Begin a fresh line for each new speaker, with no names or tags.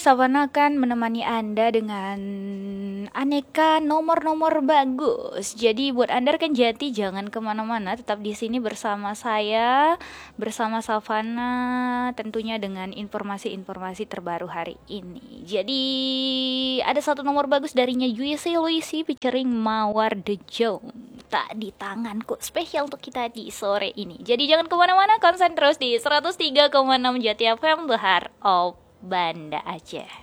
Savana akan menemani Anda dengan aneka nomor-nomor bagus. Jadi buat Anda rekan Jati, jangan kemana-mana, tetap di sini bersama saya, bersama Savana, tentunya dengan informasi-informasi terbaru hari ini. Jadi ada satu nomor bagus darinya Juicy Luisi featuring Mawar The Jones. Tak di tanganku, spesial untuk kita di sore ini. Jadi jangan kemana-mana, konsen terus di 103,6 Jati FM, The Heart of Banda Aceh.